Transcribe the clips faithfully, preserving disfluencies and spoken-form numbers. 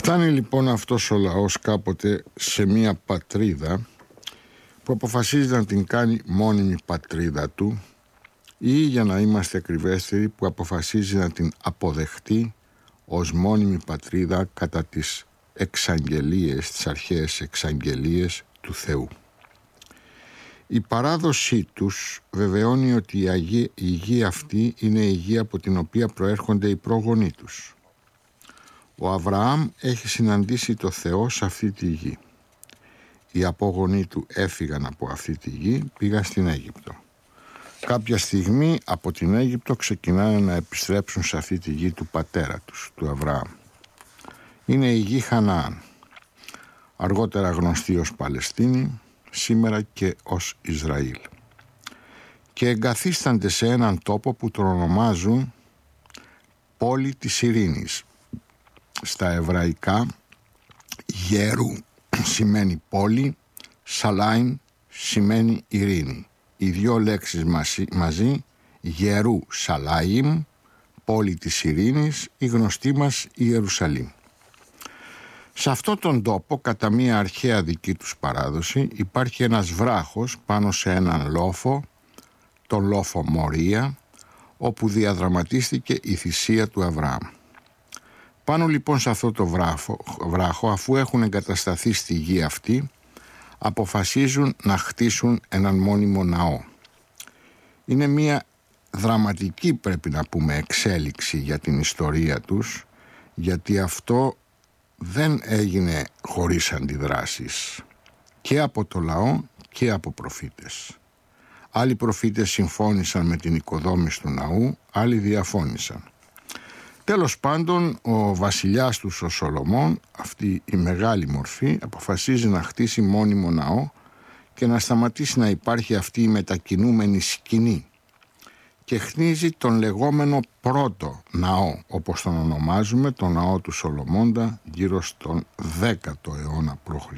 Φτάνει λοιπόν αυτός ο λαός κάποτε σε μια πατρίδα που αποφασίζει να την κάνει μόνιμη πατρίδα του, ή για να είμαστε ακριβέστεροι που αποφασίζει να την αποδεχτεί ως μόνιμη πατρίδα κατά τις εξαγγελίες, τις αρχαίες εξαγγελίες του Θεού. Η παράδοσή τους βεβαιώνει ότι η, αγία, η γη αυτή είναι η γη από την οποία προέρχονται οι πρόγονοί τους. Ο Αβραάμ έχει συναντήσει το Θεό σε αυτή τη γη. Οι απόγονοί του έφυγαν από αυτή τη γη, πήγαν στην Αίγυπτο. Κάποια στιγμή από την Αίγυπτο ξεκινάνε να επιστρέψουν σε αυτή τη γη του πατέρα τους, του Αβραάμ. Είναι η γη Χαναάν, αργότερα γνωστή ως Παλαιστίνη, σήμερα και ως Ισραήλ. Και εγκαθίστανται σε έναν τόπο που τον ονομάζουν πόλη της ειρήνης. Στα εβραϊκά Γερού σημαίνει πόλη, Σαλάιμ σημαίνει ειρήνη. Οι δύο λέξεις μαζί, Γερού Σαλάιμ, πόλη της ειρήνης, η γνωστή μας Ιερουσαλήμ. Σε αυτόν τον τόπο, κατά μία αρχαία δική τους παράδοση, υπάρχει ένας βράχος πάνω σε έναν λόφο, τον λόφο Μορία, όπου διαδραματίστηκε η θυσία του Αβραάμ. Πάνω λοιπόν σε αυτό το βράχο, βράχο, αφού έχουν εγκατασταθεί στη γη αυτή, αποφασίζουν να χτίσουν έναν μόνιμο ναό. Είναι μια δραματική, πρέπει να πούμε, εξέλιξη για την ιστορία τους, γιατί αυτό δεν έγινε χωρίς αντιδράσεις και από το λαό και από προφήτες. Άλλοι προφήτες συμφώνησαν με την οικοδόμηση του ναού, άλλοι διαφώνησαν. Τέλος πάντων, ο βασιλιάς τους, ο Σολομών, αυτή η μεγάλη μορφή, αποφασίζει να χτίσει μόνιμο ναό και να σταματήσει να υπάρχει αυτή η μετακινούμενη σκηνή. Και χτίζει τον λεγόμενο πρώτο ναό, όπως τον ονομάζουμε, τον ναό του Σολομώντα, γύρω στον δέκατο αιώνα π.Χ.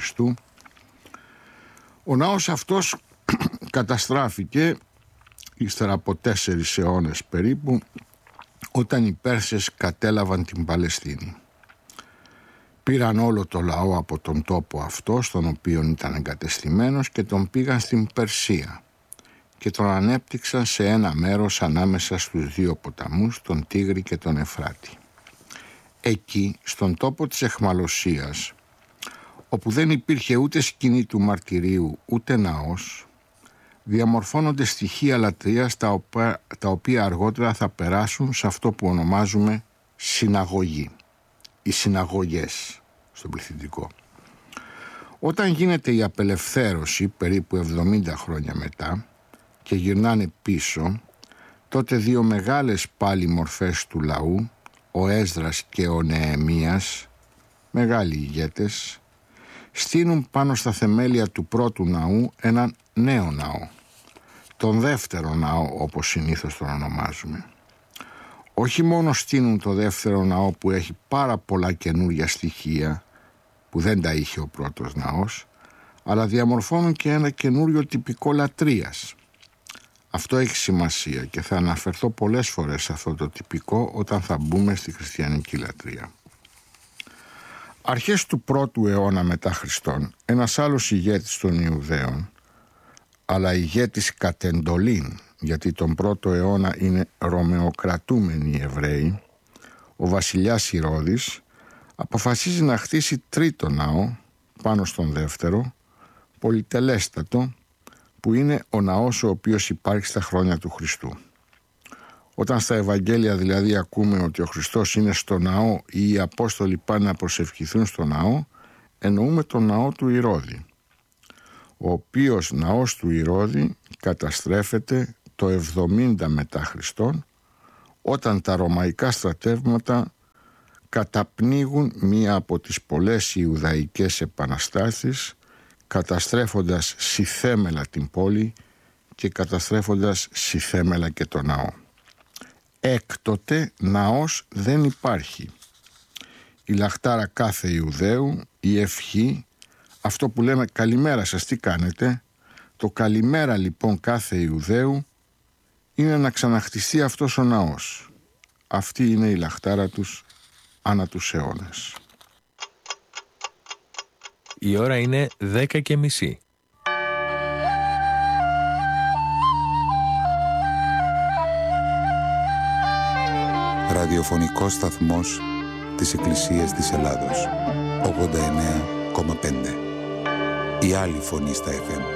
Ο ναός αυτός καταστράφηκε ύστερα από τέσσερις αιώνες περίπου, όταν οι Πέρσες κατέλαβαν την Παλαιστίνη. Πήραν όλο το λαό από τον τόπο αυτό, στον οποίο ήταν εγκατεστημένος, και τον πήγαν στην Περσία και τον ανέπτυξαν σε ένα μέρος ανάμεσα στους δύο ποταμούς, τον Τίγρη και τον Εφράτη. Εκεί, στον τόπο της αιχμαλωσίας, όπου δεν υπήρχε ούτε σκηνή του μαρτυρίου ούτε ναός, διαμορφώνονται στοιχεία λατρείας τα οποία, τα οποία αργότερα θα περάσουν σε αυτό που ονομάζουμε συναγωγή. Οι συναγωγές στον πληθυντικό. Όταν γίνεται η απελευθέρωση περίπου εβδομήντα χρόνια μετά και γυρνάνε πίσω, τότε δύο μεγάλες πάλι μορφές του λαού, ο Έσδρας και ο Νεεμίας, μεγάλοι ηγέτες, στείνουν πάνω στα θεμέλια του πρώτου ναού έναν νέο ναό. Τον δεύτερο ναό, όπως συνήθως τον ονομάζουμε. Όχι μόνο στείνουν το δεύτερο ναό που έχει πάρα πολλά καινούργια στοιχεία που δεν τα είχε ο πρώτος ναός, αλλά διαμορφώνουν και ένα καινούριο τυπικό λατρείας. Αυτό έχει σημασία και θα αναφερθώ πολλές φορές σε αυτό το τυπικό όταν θα μπούμε στη χριστιανική λατρεία. Αρχές του πρώτου αιώνα μετά Χριστόν, ένας άλλος ηγέτης των Ιουδαίων, αλλά ηγέτης κατ' εντολήν, γιατί τον πρώτο αιώνα είναι ρωμαιοκρατούμενοι οι Εβραίοι, ο βασιλιάς Ηρώδης αποφασίζει να χτίσει τρίτο ναό πάνω στον δεύτερο, πολυτελέστατο, που είναι ο ναός ο οποίος υπάρχει στα χρόνια του Χριστού. Όταν στα Ευαγγέλια δηλαδή ακούμε ότι ο Χριστός είναι στο ναό ή οι Απόστολοι πάνε να προσευχηθούν στο ναό, εννοούμε τον ναό του Ηρώδη, ο οποίος ναός του Ηρώδη καταστρέφεται το εβδομήντα μετά Χριστόν, όταν τα ρωμαϊκά στρατεύματα καταπνίγουν μία από τις πολλές Ιουδαϊκές επαναστάσεις, καταστρέφοντας συθέμελα την πόλη και καταστρέφοντας συθέμελα και το ναό. Έκτοτε ναός δεν υπάρχει. Η λαχτάρα κάθε Ιουδαίου, η ευχή, αυτό που λέμε καλημέρα σας, τι κάνετε, το καλημέρα λοιπόν κάθε Ιουδαίου είναι να ξαναχτιστεί αυτός ο ναός. Αυτή είναι η λαχτάρα τους ανά τους αιώνες. Η ώρα είναι δέκα και μισή. Ραδιοφωνικός σταθμός της Εκκλησίας της Ελλάδος. ογδόντα εννέα κόμμα πέντε. Η άλλη φωνή στα εφ εμ.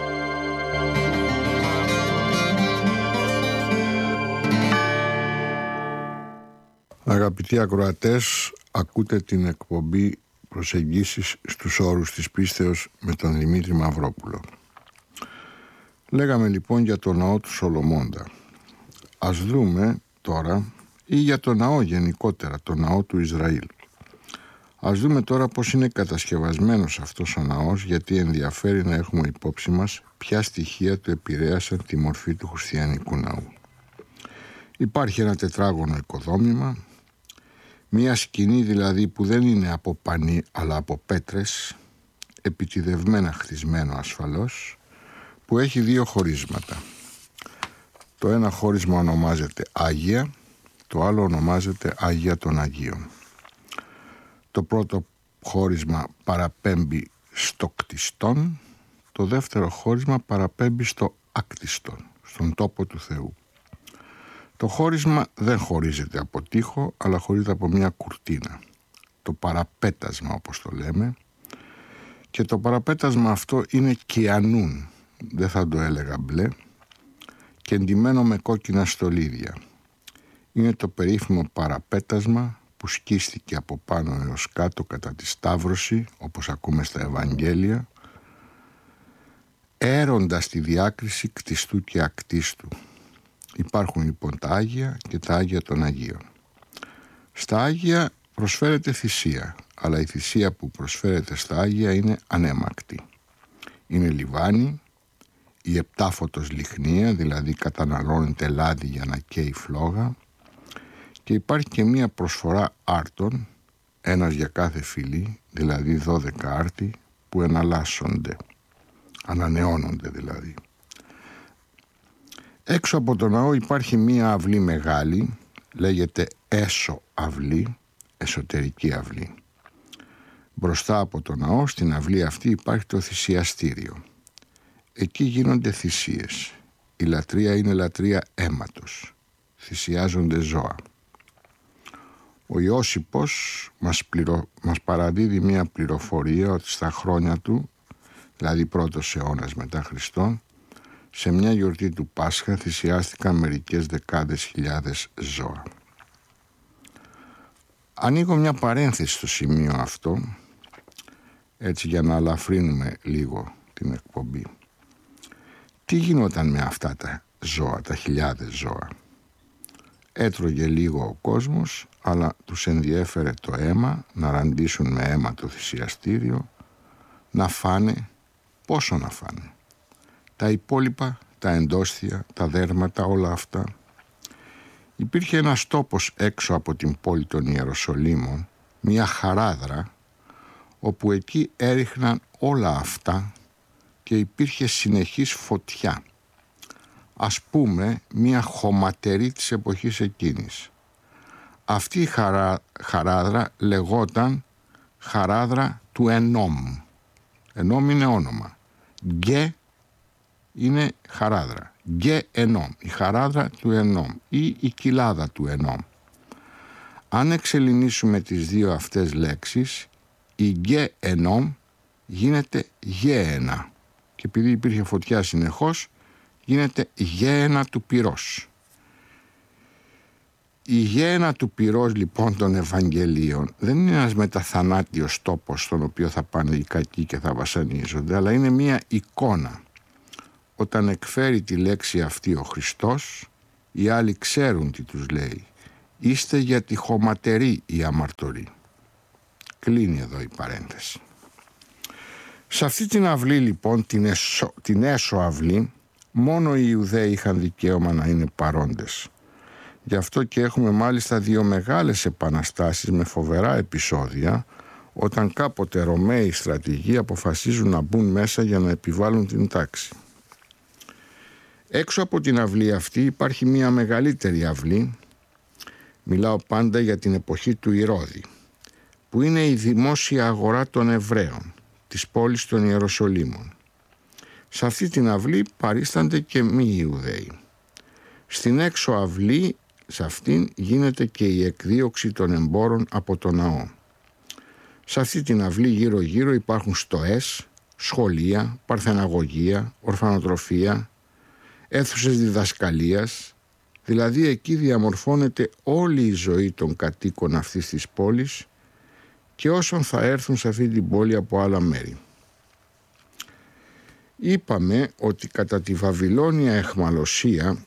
Αγαπητοί ακροατές, ακούτε την εκπομπή «Προσεγγίσεις στους όρους της πίστεως» με τον Δημήτρη Μαυρόπουλο. Λέγαμε λοιπόν για το ναό του Σολομώντα. Ας δούμε τώρα, ή για το ναό γενικότερα, το ναό του Ισραήλ. Ας δούμε τώρα πώς είναι κατασκευασμένος αυτός ο ναός, γιατί ενδιαφέρει να έχουμε υπόψη μας ποια στοιχεία του επηρέασαν τη μορφή του χριστιανικού ναού. Υπάρχει ένα τετράγωνο οικοδόμημα, μία σκηνή δηλαδή που δεν είναι από πανί αλλά από πέτρες, επιτιδευμένα χτισμένο ασφαλώς, που έχει δύο χωρίσματα. Το ένα χώρισμα ονομάζεται Άγια, το άλλο ονομάζεται Άγια των Αγίων. Το πρώτο χώρισμα παραπέμπει στο κτιστόν, το δεύτερο χώρισμα παραπέμπει στο άκτιστον, στον τόπο του Θεού. Το χώρισμα δεν χωρίζεται από τοίχο, αλλά χωρίζεται από μια κουρτίνα. Το παραπέτασμα, όπως το λέμε. Και το παραπέτασμα αυτό είναι κιανούν, δεν θα το έλεγα μπλε, και εντυμένο με κόκκινα στολίδια. Είναι το περίφημο παραπέτασμα που σκίστηκε από πάνω έως κάτω κατά τη Σταύρωση, όπως ακούμε στα Ευαγγέλια, έροντας τη διάκριση κτιστού και ακτίστου. Υπάρχουν λοιπόν τα Άγια και τα Άγια των Αγίων. Στα Άγια προσφέρεται θυσία, αλλά η θυσία που προσφέρεται στα Άγια είναι ανέμακτη. Είναι λιβάνι, η επτάφωτος λιχνία, δηλαδή καταναλώνεται λάδι για να καίει φλόγα, και υπάρχει και μία προσφορά άρτων, ένας για κάθε φυλή, δηλαδή δώδεκα άρτη, που εναλλάσσονται, ανανεώνονται δηλαδή. Έξω από το ναό υπάρχει μία αυλή μεγάλη, λέγεται έσω αυλή, εσωτερική αυλή. Μπροστά από το ναό, στην αυλή αυτή υπάρχει το θυσιαστήριο. Εκεί γίνονται θυσίες. Η λατρεία είναι λατρεία αίματος. Θυσιάζονται ζώα. Ο Ιώσυπος μας, πληρο... μας παραδίδει μία πληροφορία ότι στα χρόνια του, δηλαδή πρώτος αιώνας μετά Χριστόν, σε μια γιορτή του Πάσχα θυσιάστηκαν μερικές δεκάδες χιλιάδες ζώα. Ανοίγω μια παρένθεση στο σημείο αυτό, έτσι για να αλαφρύνουμε λίγο την εκπομπή. Τι γινόταν με αυτά τα ζώα, τα χιλιάδες ζώα? Έτρωγε λίγο ο κόσμος, αλλά τους ενδιέφερε το αίμα, να ραντίσουν με αίμα το θυσιαστήριο, να φάνε, πόσο να φάνε. Τα υπόλοιπα, τα εντόστια, τα δέρματα, όλα αυτά. Υπήρχε ένας τόπος έξω από την πόλη των Ιεροσολύμων, μια χαράδρα, όπου εκεί έριχναν όλα αυτά και υπήρχε συνεχής φωτιά. Ας πούμε μια χωματερή της εποχής εκείνης. Αυτή η χαρά, χαράδρα λεγόταν χαράδρα του Ενόμ. Ενόμ είναι όνομα. Γκε είναι χαράδρα. Γκε Ενόμ, η χαράδρα του Ενόμ ή η κοιλάδα του Ενόμ. Αν εξελινήσουμε τις δύο αυτές λέξεις, η Γκε Ενόμ γίνεται Γέενα. Και επειδή υπήρχε φωτιά συνεχώς, γίνεται Γέενα του πυρός. Η γέενα του πυρός λοιπόν των Ευαγγελίων δεν είναι ένας μεταθανάτιος τόπος στον οποίο θα πάνε οι κακοί και θα βασανίζονται, αλλά είναι μια εικόνα. Όταν εκφέρει τη λέξη αυτή ο Χριστός, οι άλλοι ξέρουν τι τους λέει. Είστε για τη χωματερή η αμαρτωρή. Κλείνει εδώ η παρένθεση. Σε αυτή την αυλή λοιπόν, την, εσω, την έσω αυλή, μόνο οι Ιουδαίοι είχαν δικαίωμα να είναι παρόντες. Γι' αυτό και έχουμε μάλιστα δύο μεγάλες επαναστάσεις με φοβερά επεισόδια, όταν κάποτε Ρωμαίοι στρατηγοί αποφασίζουν να μπουν μέσα για να επιβάλλουν την τάξη. Έξω από την αυλή αυτή υπάρχει μια μεγαλύτερη αυλή, μιλάω πάντα για την εποχή του Ηρώδη, που είναι η δημόσια αγορά των Εβραίων, της πόλης των Ιεροσολύμων. Σε αυτή την αυλή παρίστανται και μη Ιουδαίοι. Στην έξω αυλή, σε αυτήν γίνεται και η εκδίωξη των εμπόρων από το ναό. Σε αυτή την αυλή γύρω γύρω υπάρχουν στοές, σχολεία, παρθεναγωγεία, ορφανοτροφία, αίθουσες διδασκαλίας, δηλαδή εκεί διαμορφώνεται όλη η ζωή των κατοίκων αυτής της πόλης και όσων θα έρθουν σε αυτή την πόλη από άλλα μέρη. Είπαμε ότι κατά τη Βαβυλώνια αιχμαλωσία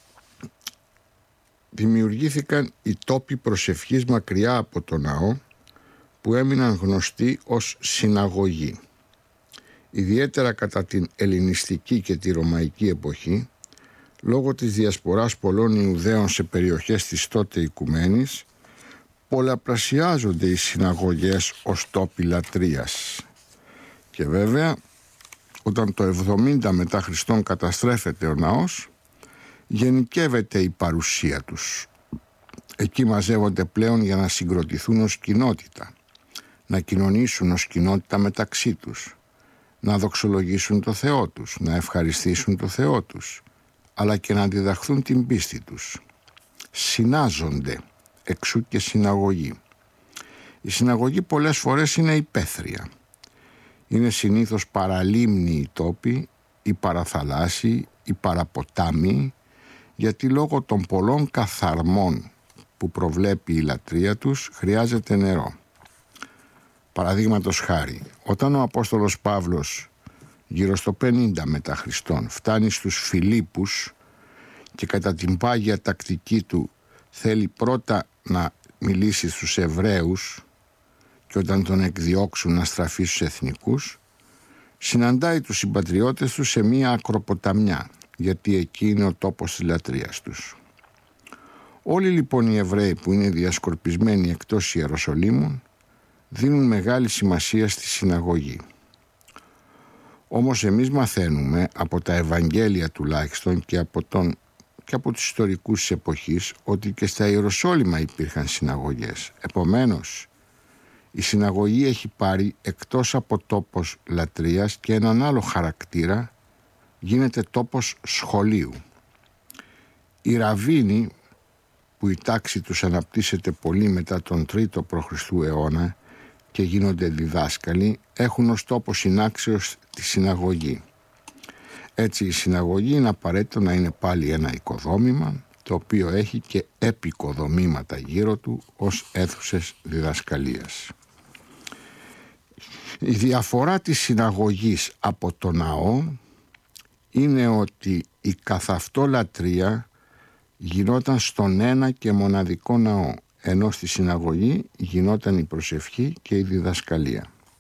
δημιουργήθηκαν οι τόποι προσευχής μακριά από το ναό που έμειναν γνωστοί ως συναγωγοί. Ιδιαίτερα κατά την ελληνιστική και τη ρωμαϊκή εποχή, λόγω της διασποράς πολλών Ιουδαίων σε περιοχές της τότε οικουμένης, πολλαπλασιάζονται οι συναγωγές ως τόποι λατρείας. Και βέβαια, όταν το εβδομήντα μετά Χριστόν καταστρέφεται ο ναός, γενικεύεται η παρουσία τους. Εκεί μαζεύονται πλέον για να συγκροτηθούν ως κοινότητα, να κοινωνήσουν ως κοινότητα μεταξύ τους, να δοξολογήσουν το Θεό τους, να ευχαριστήσουν το Θεό τους, αλλά και να διδαχθούν την πίστη τους. Συνάζονται, εξού και συναγωγή. Η συναγωγή πολλές φορές είναι υπαίθρια. Είναι συνήθως παραλίμνοι τόποι, ή παραθαλάσσιοι, ή παραποτάμιοι, γιατί λόγω των πολλών καθαρμών που προβλέπει η λατρεία τους χρειάζεται νερό. Παραδείγματος χάρη, όταν ο Απόστολος Παύλος γύρω στο πενήντα μετά Χριστόν φτάνει στους Φιλίππους και κατά την πάγια τακτική του θέλει πρώτα να μιλήσει στους Εβραίους και όταν τον εκδιώξουν να στραφεί στους εθνικούς, συναντάει τους συμπατριώτες του σε μία ακροποταμιά, γιατί εκεί είναι ο τόπος της λατρείας τους. Όλοι λοιπόν οι Εβραίοι που είναι διασκορπισμένοι εκτός Ιεροσολύμων δίνουν μεγάλη σημασία στη συναγωγή. Όμως εμείς μαθαίνουμε από τα Ευαγγέλια τουλάχιστον και από, τον, και από τους ιστορικούς της εποχής ότι και στα Ιεροσόλυμα υπήρχαν συναγωγές. Επομένως, η συναγωγή έχει πάρει εκτός από τόπος λατρείας και έναν άλλο χαρακτήρα, γίνεται τόπος σχολείου. Οι ραβίνοι, που η τάξη τους αναπτύσσεται πολύ μετά τον τρίτο π.Χ. αιώνα και γίνονται διδάσκαλοι, έχουν ως τόπο συνάξεως τη συναγωγή. Έτσι η συναγωγή είναι απαραίτητο να είναι πάλι ένα οικοδόμημα, το οποίο έχει και επικοδομήματα γύρω του ως αίθουσες διδασκαλίας. Η διαφορά της συναγωγής από το ναό είναι ότι η καθ' αυτό λατρεία γινόταν στον ένα και μοναδικό ναό, ενώ στη συναγωγή γινόταν η προσευχή και η διδασκαλία.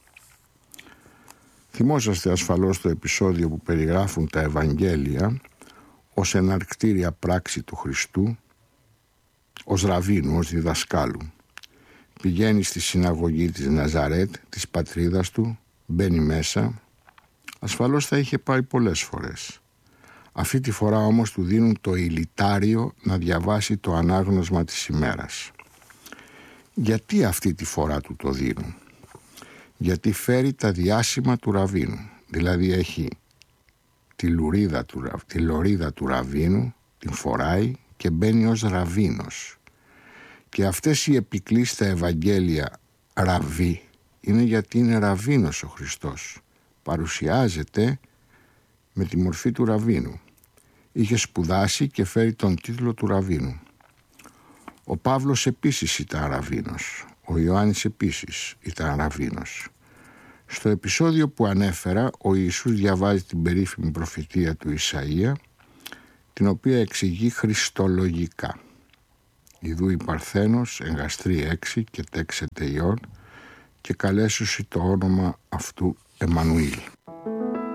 Θυμόσαστε ασφαλώς το επεισόδιο που περιγράφουν τα Ευαγγέλια ως εναρκτήρια πράξη του Χριστού, ως ραβίνου, ως διδασκάλου. Πηγαίνει στη συναγωγή της Ναζαρέτ, της πατρίδας του, μπαίνει μέσα. Ασφαλώς θα είχε πάει πολλές φορές. Αυτή τη φορά όμως του δίνουν το ηλιτάριο να διαβάσει το ανάγνωσμα της ημέρας. Γιατί αυτή τη φορά του το δίνουν? Γιατί φέρει τα διάσημα του ραβίνου. Δηλαδή έχει τη λουρίδα του, τη λωρίδα του ραβίνου, την φοράει και μπαίνει ως ραβίνος. Και αυτές οι επικλήσεις στα Ευαγγέλια ραβί είναι γιατί είναι ραβίνος ο Χριστός. Παρουσιάζεται με τη μορφή του ραβίνου. Είχε σπουδάσει και φέρει τον τίτλο του ραβίνου. Ο Παύλος επίσης ήταν ραβίνος. Ο Ιωάννης επίσης ήταν ραβίνος. Στο επεισόδιο που ανέφερα, ο Ιησούς διαβάζει την περίφημη προφητεία του Ισαΐα, την οποία εξηγεί χριστολογικά. Ιδού η Παρθένος εγκαστρεί έξι και τέξεται ιών και καλέσουσι το όνομα αυτού Εμμανουήλ.